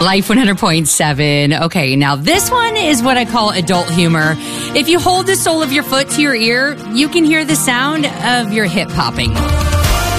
Life 100.7. Okay, now this one is what I call adult humor. If you hold the sole of your foot to your ear, you can hear the sound of your hip popping.